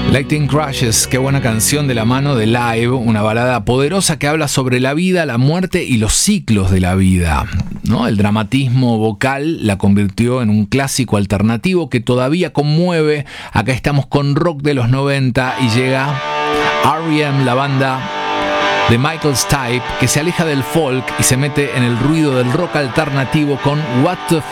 Lighting Crashes, qué buena canción de la mano de Live, una balada poderosa que habla sobre la vida, la muerte y los ciclos de la vida, ¿no? El dramatismo vocal la convirtió en un clásico alternativo que todavía conmueve. Acá estamos con rock de los 90 y llega R.E.M., la banda de Michael Stipe, que se aleja del folk y se mete en el ruido del rock alternativo con What the